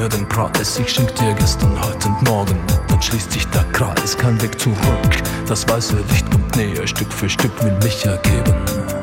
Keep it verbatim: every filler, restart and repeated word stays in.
den Preis, ich schenk dir gestern, heute und morgen. Dann schließt sich der Kreis, kein Weg zurück. Das weiße Licht kommt näher, Stück für Stück will mich ergeben.